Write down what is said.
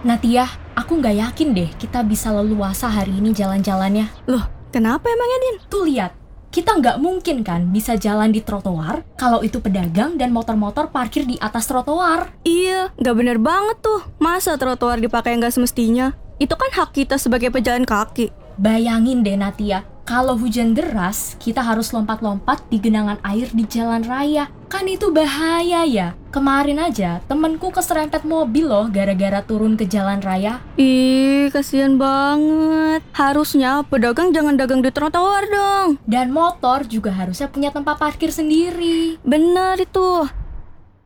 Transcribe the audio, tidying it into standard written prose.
Natia, aku nggak yakin deh kita bisa leluasa hari ini jalan-jalannya. Loh, kenapa emangnya, Din? Tuh lihat, kita nggak mungkin kan bisa jalan di trotoar kalau itu pedagang dan motor-motor parkir di atas trotoar. Iya, nggak bener banget tuh. Masa trotoar dipakai nggak semestinya? Itu kan hak kita sebagai pejalan kaki. Bayangin deh Natia, kalau hujan deras, kita harus lompat-lompat di genangan air di jalan raya. Kan itu bahaya ya. Kemarin aja temenku keserempet mobil loh gara-gara turun ke jalan raya. Ih, kasihan banget. Harusnya pedagang jangan dagang di trotoar dong. Dan motor juga harusnya punya tempat parkir sendiri. Bener itu.